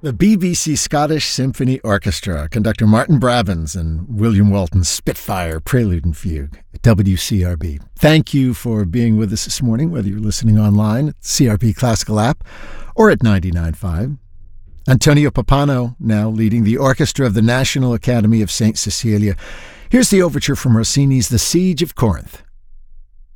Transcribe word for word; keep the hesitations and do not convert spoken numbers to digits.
The B B C Scottish Symphony Orchestra, conductor Martin Bravins and William Walton's Spitfire Prelude and Fugue at W C R B. Thank you for being with us this morning, whether you're listening online at C R B Classical app or at ninety-nine point five. Antonio Pappano now leading the orchestra of the National Academy of Saint Cecilia. Here's the overture from Rossini's The Siege of Corinth.